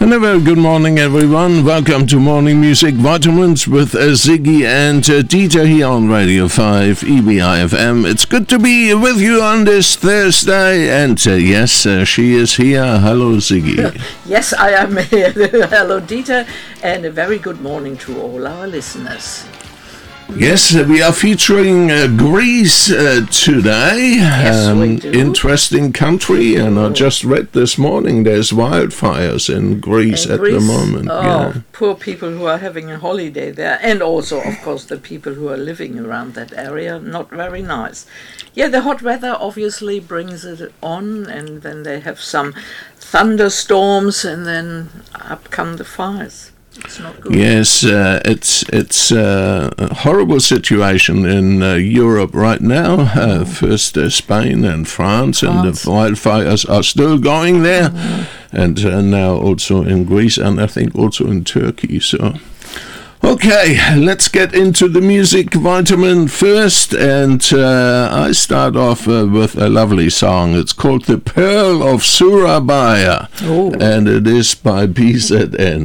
And a very good morning, everyone. Welcome to Morning Music Vitamins with Ziggy and Dieter here on Radio 5 EBI-FM. It's good to be with you on this Thursday. And yes, she is here. Hello, Ziggy. Yes, I am here. Hello, Dieter. And a very good morning to all our listeners. Yes, we are featuring Greece today. Yes, we do. Interesting country, and I just read this morning there's wildfires in Greece at the moment. Poor people who are having a holiday there, and also, of course, the people who are living around that area. Not very nice. Yeah, the hot weather obviously brings it on, and then they have some thunderstorms, and then up come the fires. It's not good. Yes, it's a horrible situation in Europe right now. First Spain and France, and the wildfires are still going there, and now also in Greece, and I think also in Turkey. So, okay, let's get into the music vitamin first, and I start off with a lovely song. It's called "The Pearl of Surabaya," and it is by BZN.